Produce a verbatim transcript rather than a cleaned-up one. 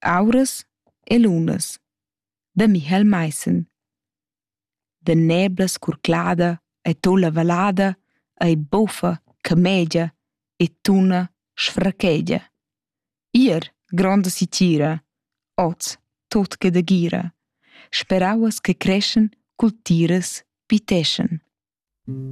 Auras e lunas da Michael Meissen. Da neblas curclada e tolla valada ei buffa, camegia e tuna sfrachegia. Ier gronda si tgira, oz tut che da gira. Sperauas che creschen cul tiras piteschen.